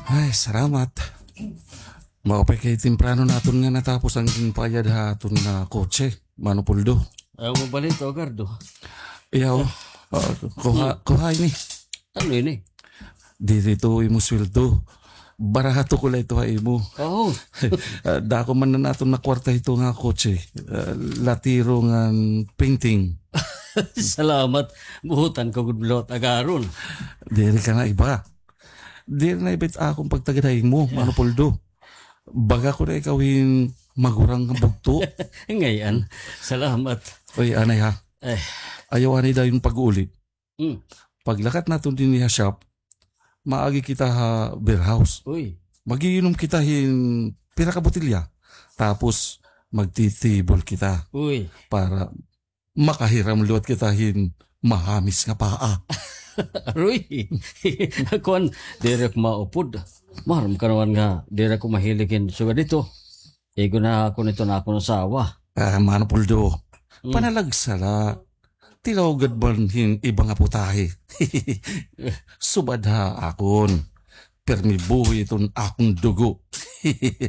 Ay, salamat. Maupay kay temprano naton nga natapos ang ginpayad haton na kotse, Manopuldo. Ayaw mo balito, Gardo. Iyaw, kuha ini. Ano yun eh? Dito imo sweldo. Barahato ko lang ito ha imo. Oo. Dako man na naton na kwarta ito nga kotse. Latiro nga painting. Salamat. Buhutan ko gudlot agaron. Diri ka na iba. Diri na ibit akong pagtagadahin mo, Manopuldo. Baga ko na ikawin magurang ng bugto. Ngayon, salamat. Oy, anay ha. Eh, Ayaw anay daw yung pag-ulit. mm, Paglakat natin din niya shop, maagi kita ha beer house. uy. Magiinom kita hin pira ka botilya. Tapos magtitibol kita Uy. para makahiram luwat kita hin mahamis nga paa. Aroy. Kuan, dire ko maupod. Maram ka naman nga, dire ko mahiligin. So, dito, igo na ako nito na ako ng sawa. Manopuldo, Mm. panalagsala. Tilawagad man hin ibang nga putahe. Subad ha akon. Permi buhi iton akong dugo.